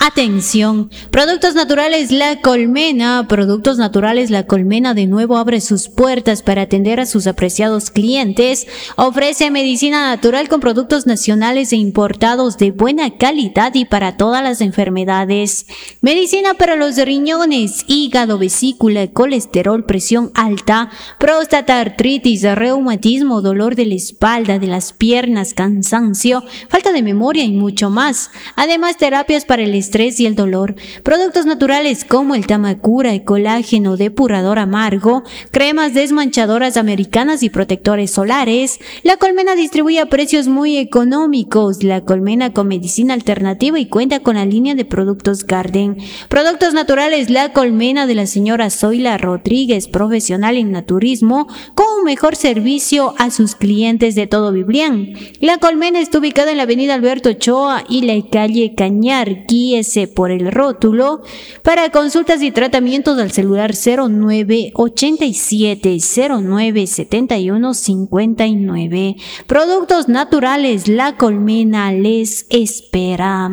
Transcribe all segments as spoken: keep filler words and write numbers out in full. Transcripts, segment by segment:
Atención, Productos Naturales La Colmena. Productos Naturales La Colmena de nuevo abre sus puertas para atender a sus apreciados clientes. Ofrece medicina natural con productos nacionales e importados de buena calidad y para todas las enfermedades. Medicina para los riñones, hígado, vesícula, colesterol, presión alta, próstata, artritis, reumatismo, dolor de la espalda, de las piernas, cansancio, falta de memoria y mucho más. Además, terapias para el estrés y el dolor. Productos naturales como el Tamacura, el colágeno, depurador amargo, cremas desmanchadoras americanas y protectores solares. La Colmena distribuye a precios muy económicos. La Colmena con medicina alternativa y cuenta con la línea de productos Garden. Productos naturales La Colmena de la señora Zoila Rodríguez, profesional en naturismo, con un mejor servicio a sus clientes de todo Biblián. La Colmena está ubicada en la avenida Alberto Ochoa y la calle Cañar. Guíese por el rótulo. Para consultas y tratamientos al celular cero nueve ochenta y siete cero nueve setenta y uno cincuenta y nueve. Productos naturales La Colmena les espera.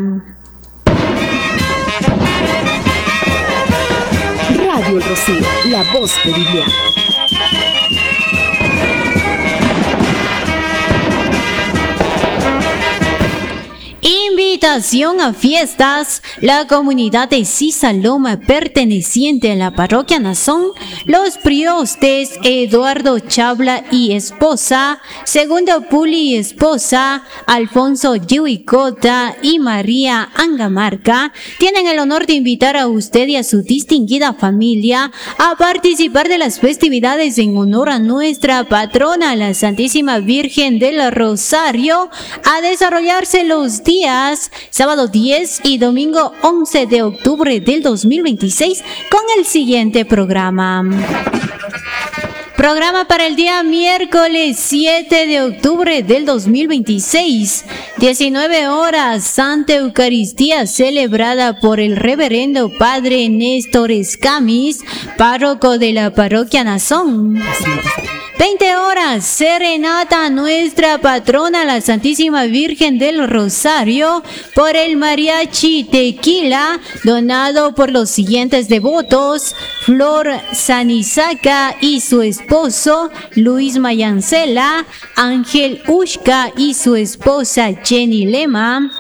Radio El Rocío, la voz de Biblián. Invitación a fiestas. La comunidad de Sisaloma, perteneciente a la parroquia Nazón, los priostes Eduardo Chabla y esposa, Segundo Puli y esposa, Alfonso Yuicota y María Angamarca, tienen el honor de invitar a usted y a su distinguida familia a participar de las festividades en honor a nuestra patrona, la Santísima Virgen del Rosario, a desarrollarse los días sábado diez y domingo once de octubre del dos mil veintiséis con el siguiente programa. Programa para el día miércoles siete de octubre del dos mil veintiséis, diecinueve horas, Santa Eucaristía celebrada por el reverendo Padre Néstor Escamis, párroco de la parroquia Nazón. veinte horas, serenata a nuestra patrona, la Santísima Virgen del Rosario, por el mariachi Tequila, donado por los siguientes devotos: Flor Sanizaca y su esposo Luis Mayancela, Ángel Ushka y su esposa Jenny Lema.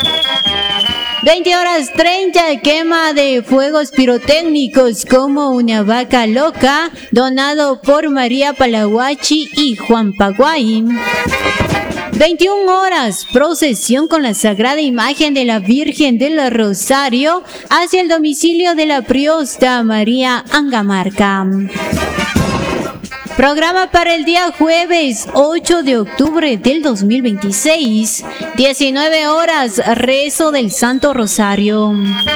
veinte horas treinta, quema de fuegos pirotécnicos como una vaca loca, donado por María Palahuachi y Juan Paguay. veintiuna horas, procesión con la sagrada imagen de la Virgen del Rosario hacia el domicilio de la priosta María Angamarca. Programa para el día jueves ocho de octubre del dos mil veintiséis, diecinueve horas, rezo del Santo Rosario.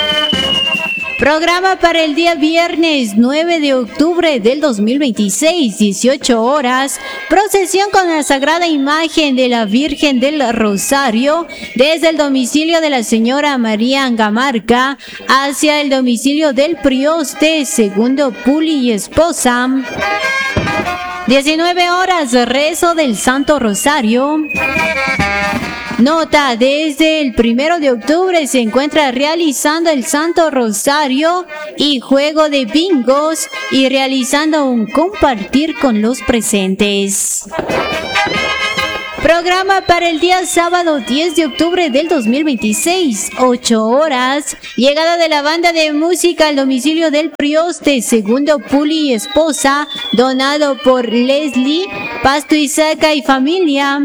Programa para el día viernes nueve de octubre del dos mil veintiséis, dieciocho horas, procesión con la sagrada imagen de la Virgen del Rosario desde el domicilio de la señora María Angamarca hacia el domicilio del prioste Segundo Puli y esposa. diecinueve horas, rezo del Santo Rosario. Nota, desde el primero de octubre se encuentra realizando el Santo Rosario y juego de bingos y realizando un compartir con los presentes. Programa para el día sábado diez de octubre del dos mil veintiséis, ocho horas, llegada de la banda de música al domicilio del prioste Segundo Puli y esposa, donado por Leslie, Pasto Isaca y familia.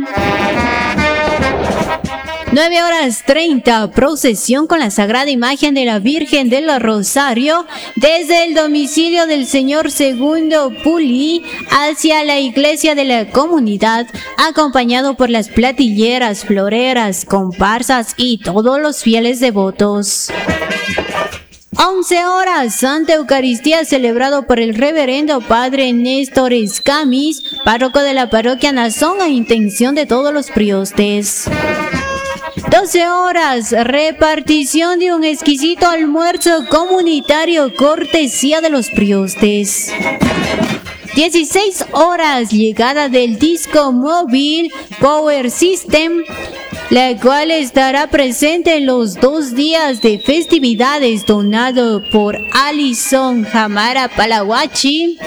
nueve horas treinta, procesión con la sagrada imagen de la Virgen del Rosario desde el domicilio del señor Segundo Puli hacia la iglesia de la comunidad, acompañado por las platilleras, floreras, comparsas y todos los fieles devotos. once horas, Santa Eucaristía celebrado por el reverendo Padre Néstor Escamis, párroco de la parroquia Nazón, a intención de todos los priostes. doce horas, repartición de un exquisito almuerzo comunitario cortesía de los priostes. dieciséis horas, llegada del disco móvil Power System la cual estará presente en los dos días de festividades, donado por Alison Jamara Palawachi.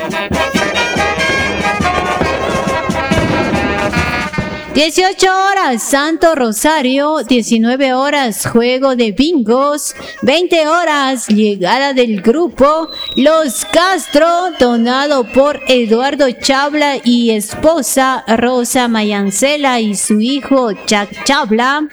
dieciocho horas Santo Rosario, diecinueve horas juego de bingos, veinte horas llegada del grupo Los Castro, donado por Eduardo Chabla y esposa Rosa Mayancela y su hijo Jack Chabla.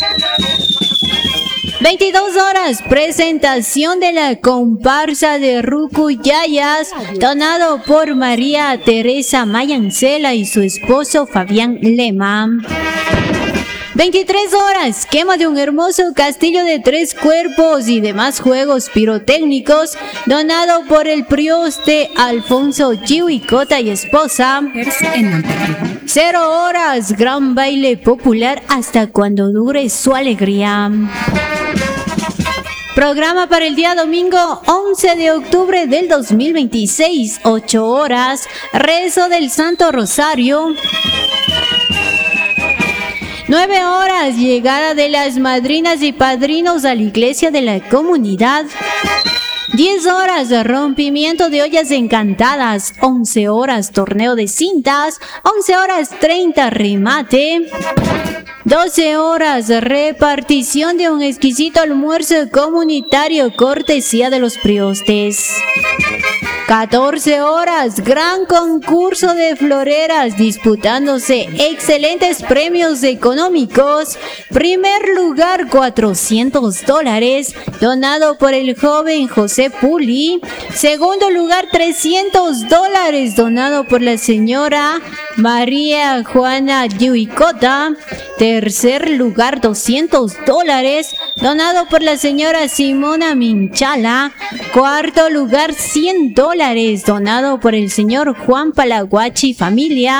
veintidós horas presentación de la comparsa de Ruku Yayas, donado por María Teresa Mayancela y su esposo Fabián Lema. veintitrés horas quema de un hermoso castillo de tres cuerpos y demás juegos pirotécnicos, donado por el prioste Alfonso Chihuicota y esposa. Cero horas gran baile popular hasta cuando dure su alegría. Programa para el día domingo once de octubre del dos mil veintiséis, ocho horas, rezo del Santo Rosario. nueve horas, llegada de las madrinas y padrinos a la iglesia de la comunidad. diez horas, rompimiento de ollas encantadas. once horas, torneo de cintas. once horas treinta, remate. doce horas, repartición de un exquisito almuerzo comunitario cortesía de los priostes. catorce horas, gran concurso de floreras disputándose excelentes premios económicos. Primer lugar, cuatrocientos dólares, donado por el joven José Puli. Segundo lugar, trescientos dólares, donado por la señora María Juana Yuicota. Tercer lugar, doscientos dólares, donado por la señora Simona Minchala. Cuarto lugar, cien dólares, donado por el señor Juan Palaguachi familia.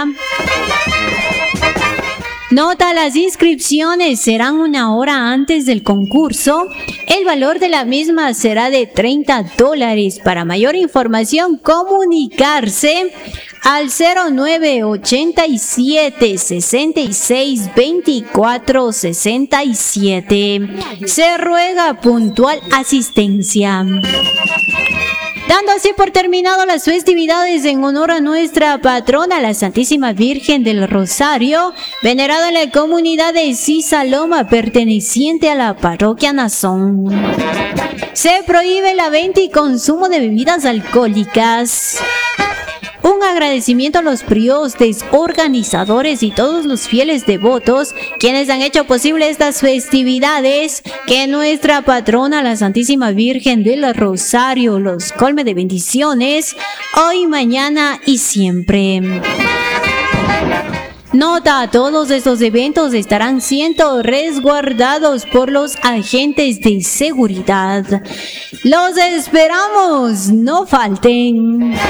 Nota: las inscripciones serán una hora antes del concurso. El valor de la misma será de treinta dólares. Para mayor información, comunicarse al cero nueve ochenta y siete, sesenta y seis, veinticuatro, sesenta y siete. Se ruega puntual asistencia. Dando así por terminado las festividades en honor a nuestra patrona, la Santísima Virgen del Rosario, venerada en la comunidad de Sisaloma, perteneciente a la parroquia Nazón. Se prohíbe la venta y consumo de bebidas alcohólicas. Un agradecimiento a los priostes, organizadores y todos los fieles devotos quienes han hecho posible estas festividades. Que nuestra patrona, la Santísima Virgen del Rosario, los colme de bendiciones hoy, mañana y siempre. Nota: todos estos eventos estarán siendo resguardados por los agentes de seguridad. Los esperamos, no falten.